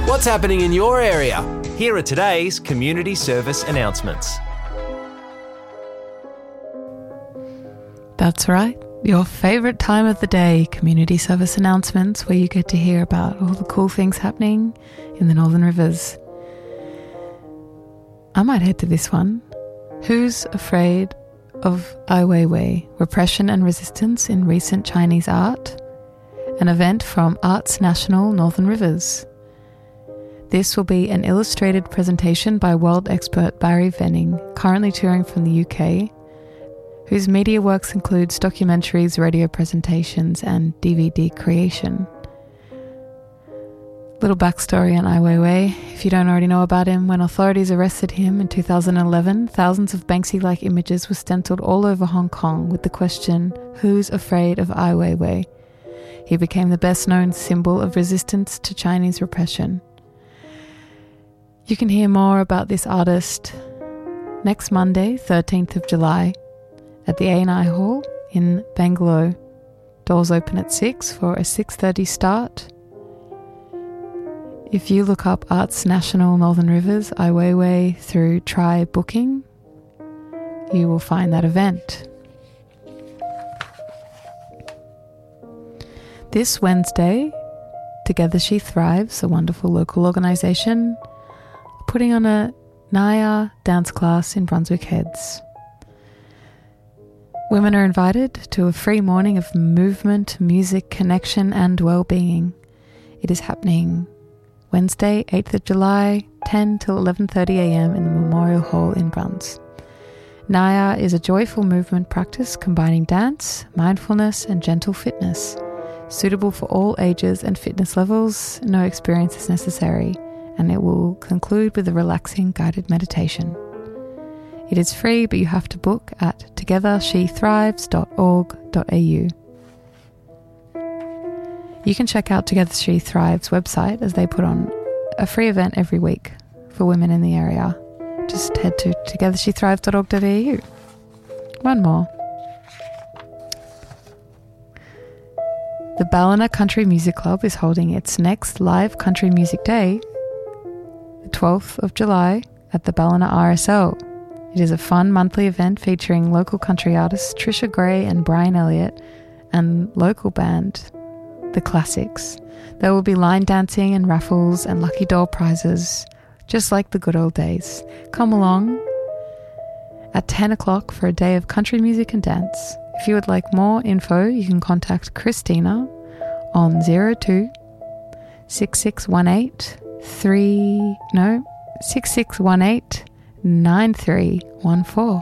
What's happening in your area? Here are today's community service announcements. That's right, your favourite time of the day, community service announcements, where you get to hear about all the cool things happening in the Northern Rivers. I might head to this one. Who's afraid of Ai Weiwei, Repression and Resistance in Recent Chinese Art? An event from Arts National Northern Rivers. This will be an illustrated presentation by world expert Barry Venning, currently touring from the UK, whose media works includes documentaries, radio presentations and DVD creation. Little backstory on Ai Weiwei. If you don't already know about him, when authorities arrested him in 2011, thousands of Banksy-like images were stenciled all over Hong Kong with the question, "Who's afraid of Ai Weiwei?" He became the best-known symbol of resistance to Chinese repression. You can hear more about this artist next Monday, 13th of July, at the A&I Hall in Bangalore. Doors open at 6 for a 6:30 start. If you look up Arts National Northern Rivers Ai Weiwei through Try Booking, you will find that event. This Wednesday, Together She Thrives, a wonderful local organisation, putting on a Naya dance class in Brunswick Heads. Women are invited to a free morning of movement, music, connection and well-being. It is happening Wednesday, 8th of July, 10 till 11:30 a.m. in the Memorial Hall in Bruns. Naya is a joyful movement practice combining dance, mindfulness and gentle fitness. Suitable for all ages and fitness levels, no experience is necessary, and it will conclude with a relaxing guided meditation. It is free, but you have to book at togethershethrives.org.au. You can check out Together She Thrives website as they put on a free event every week for women in the area. Just head to togethershethrives.org.au. One more. The Ballina Country Music Club is holding its next live country music day, the 12th of July, at the Ballina RSL. It is a fun monthly event featuring local country artists Trisha Gray and Brian Elliott and local band The Classics. There will be line dancing and raffles and lucky door prizes, just like the good old days. Come along at 10 o'clock for a day of country music and dance. If you would like more info, you can contact Christina on 02 6618 9314.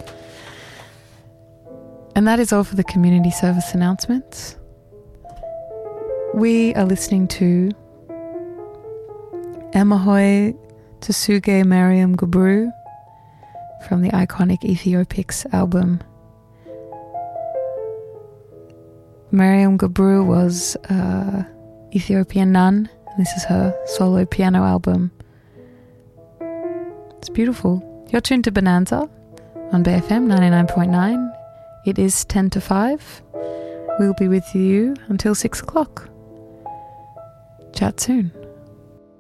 And that is all for the community service announcements. We are listening to Emahoy Tsuge Mariam Gabru from the iconic Ethiopics album. Mariam Gabru was an Ethiopian nun. This is her solo piano album. It's beautiful. You're tuned to Bonanza on BFM 99.9. It is 10 to 5. We'll be with you until 6 o'clock. Chat soon.